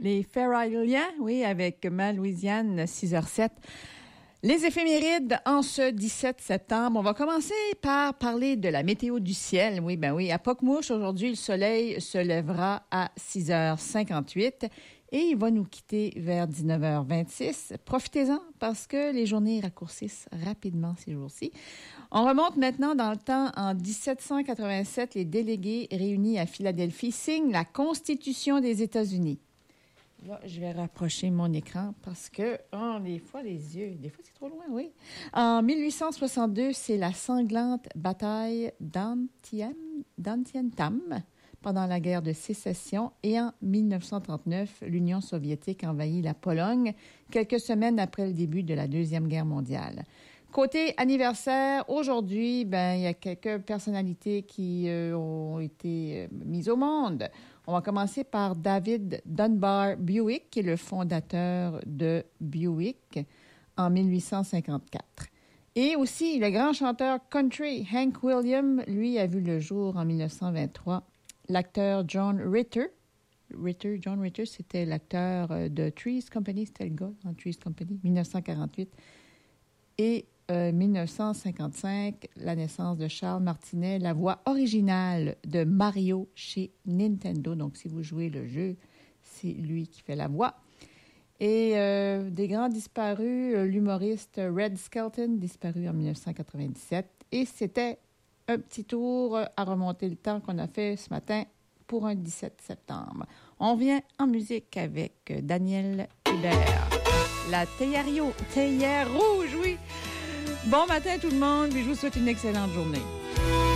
Les Feraliens, oui, avec Ma Louisiane, 6h07. Les éphémérides en ce 17 septembre. On va commencer par parler de la météo du ciel. Oui, ben oui, à Pocmouche, aujourd'hui, le soleil se lèvera à 6h58 et il va nous quitter vers 19h26. Profitez-en parce que les journées raccourcissent rapidement ces jours-ci. On remonte maintenant dans le temps. En 1787, les délégués réunis à Philadelphie signent la Constitution des États-Unis. Là, je vais rapprocher mon écran parce que, des fois, les yeux, des fois, c'est trop loin, oui. En 1862, c'est la sanglante bataille d'Antietam pendant la guerre de Sécession. Et en 1939, l'Union soviétique envahit la Pologne, quelques semaines après le début de la Deuxième Guerre mondiale. Côté anniversaire, aujourd'hui, il y a quelques personnalités qui ont été mises au monde. On va commencer par David Dunbar Buick, qui est le fondateur de Buick en 1854. Et aussi, le grand chanteur country Hank Williams, lui, a vu le jour en 1923. L'acteur John Ritter, John Ritter, c'était l'acteur de Three's Company, c'était le gars dans Three's Company, 1948. Et 1955, la naissance de Charles Martinet, la voix originale de Mario chez Nintendo. Donc, si vous jouez le jeu, c'est lui qui fait la voix. Et des grands disparus, l'humoriste Red Skelton, disparu en 1997. Et c'était un petit tour à remonter le temps qu'on a fait ce matin pour un 17 septembre. On vient en musique avec Daniel Hébert. La théière rouge, oui! Bon matin tout le monde, puis je vous souhaite une excellente journée.